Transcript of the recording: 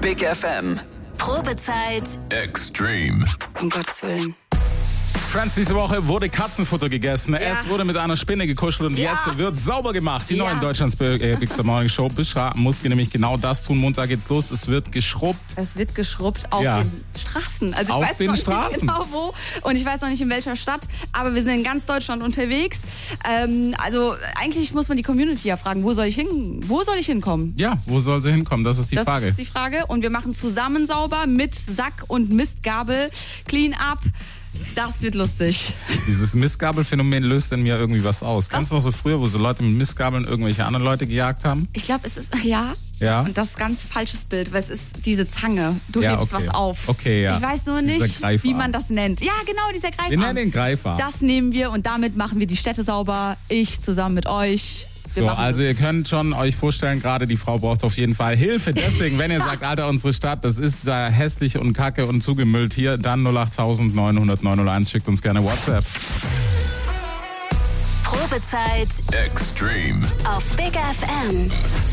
Big FM. Probezeit Extreme. Um Gottes Willen. Friends, diese Woche wurde Katzenfutter gegessen. Erst wurde mit einer Spinne gekuschelt und jetzt wird sauber gemacht. Die neue Deutschlands Big Star Morning Show. Bishra musste nämlich genau das tun. Montag geht's los. Es wird geschrubbt. Es wird geschrubbt auf den Straßen. Also ich Auf weiß den noch Straßen. nicht genau wo und ich weiß noch nicht in welcher Stadt, aber wir sind in ganz Deutschland unterwegs. Also eigentlich muss man die Community ja fragen, wo soll ich hinkommen? Ja, wo soll sie hinkommen? Das ist die Frage. Das ist die Frage. Und wir machen zusammen sauber mit Sack und Mistgabel. Clean up. Das wird lustig. Dieses Mistgabelphänomen löst in mir irgendwie was aus. Kennst du noch so früher, wo so Leute mit Mistgabeln irgendwelche anderen Leute gejagt haben? Ich glaube, es ist, ja. Und das ist ein ganz falsches Bild, weil es ist diese Zange. Du hebst was auf. Okay, ja. Ich weiß nur nicht, wie man das nennt. Ja, genau, dieser Greifarm. Wir nennen den Greifarm. Das nehmen wir und damit machen wir die Städte sauber. Ich zusammen mit euch. So, also ihr könnt schon euch vorstellen, gerade die Frau braucht auf jeden Fall Hilfe. Deswegen, wenn ihr sagt, Alter, unsere Stadt, das ist da hässlich und kacke und zugemüllt hier, dann 08000 900 901, schickt uns gerne WhatsApp. Probezeit Extreme. auf Big FM.